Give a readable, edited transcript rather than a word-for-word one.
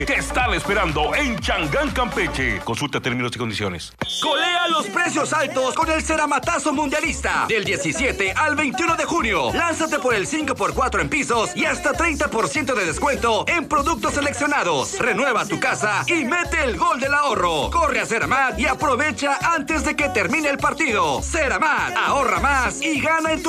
¿Qué están esperando en Changán, Campeche? Consulta términos y condiciones. Golea los precios altos con el Ceramatazo Mundialista. Del 17 al 21 de junio. Lánzate por el 5x4 en pisos y hasta 30% de descuento en productos seleccionados. Renueva tu casa y mete el gol del ahorro. Corre a Ceramat y aprovecha antes de que termine el partido. Ceramat, ahorra más y gana en tu